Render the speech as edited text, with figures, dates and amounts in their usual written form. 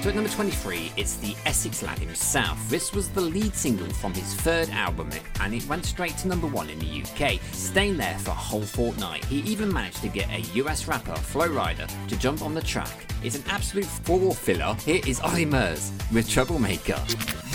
So at number 23, it's the Essex lad himself. This was the lead single from his third album, and it went straight to number 1 in the UK, staying there for a whole fortnight. He even managed to get a US rapper, Flo Rida, to jump on the track. It's an absolute floor filler. Here is Ollie Murs with Troublemaker.